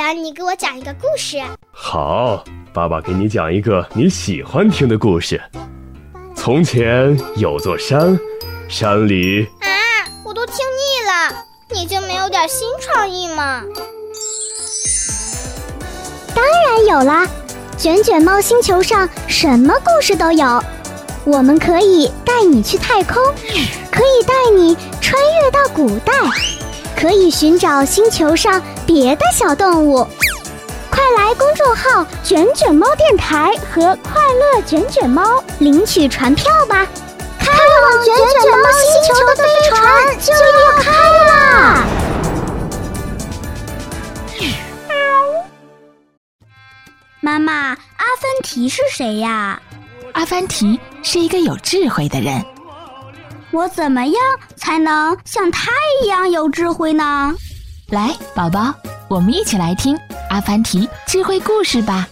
然你给我讲一个故事。 好，爸爸给你讲一个你喜欢听的故事。从前有座山，山里…… 我都听腻了，你就没有点新创意吗？ 当然有啦，卷卷猫星球上什么故事都有。我们可以带你去太空，可以带你穿越到古代，可以寻找星球上别的小动物。快来公众号卷卷猫电台和快乐卷卷猫领取船票吧，开往卷卷猫星球的飞船就要开啦！妈妈，阿凡提是谁呀？ 阿凡提是一个有智慧的人。 我怎么样才能像他一样有智慧呢？ 来，宝宝，我们一起来听阿凡提智慧故事吧。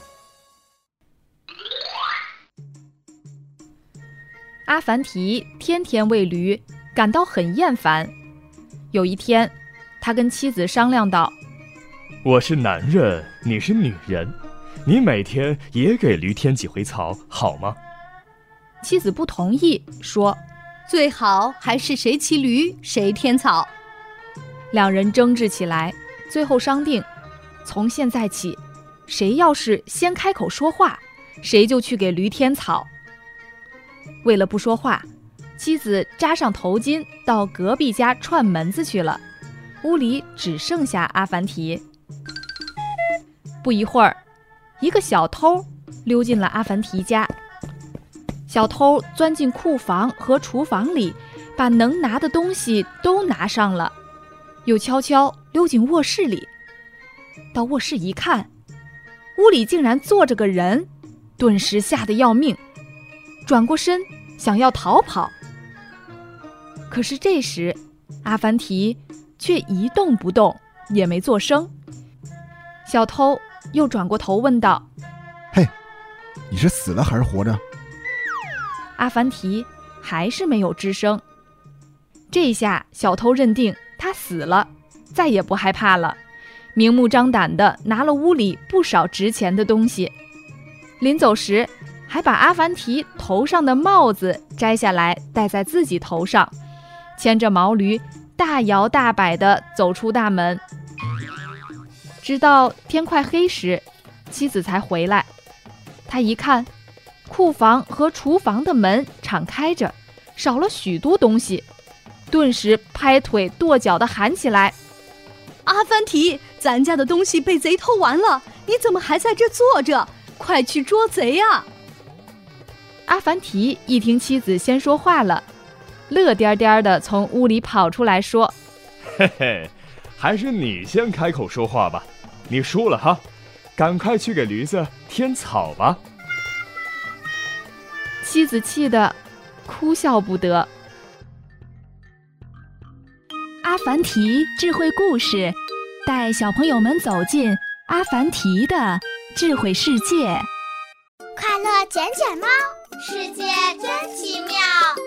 阿凡提天天喂驴，感到很厌烦。有一天，他跟妻子商量道： 我是男人，你是女人，你每天也给驴添几回草，好吗？ 妻子不同意，说： 最好还是谁骑驴谁添草。 两人争执起来，最后商定，从现在起，谁要是先开口说话，谁就去给驴添草。为了不说话，妻子扎上头巾到隔壁家串门子去了，屋里只剩下阿凡提。不一会儿，一个小偷溜进了阿凡提家。小偷钻进库房和厨房里，把能拿的东西都拿上了，又悄悄溜进卧室里。到卧室一看，屋里竟然坐着个人，顿时吓得要命，转过身想要逃跑。可是这时，阿凡提却一动不动，也没作声。小偷又转过头问道： 嘿，你是死了还是活着？ 阿凡提还是没有吱声。这下小偷认定他死了，再也不害怕了，明目张胆地拿了屋里不少值钱的东西。临走时，还把阿凡提头上的帽子摘下来戴在自己头上，牵着毛驴大摇大摆地走出大门。直到天快黑时，妻子才回来。他一看，库房和厨房的门敞开着，少了许多东西，顿时拍腿跺脚地喊起来： 阿凡提，咱家的东西被贼偷完了，你怎么还在这坐着？快去捉贼啊！ 阿凡提一听妻子先说话了，乐颠颠地从屋里跑出来说： 嘿嘿，还是你先开口说话吧，你输了哈，赶快去给驴子添草吧。 妻子气得哭笑不得。 阿凡提智慧故事，带小朋友们走进阿凡提的智慧世界。 快乐卷卷猫，世界真奇妙。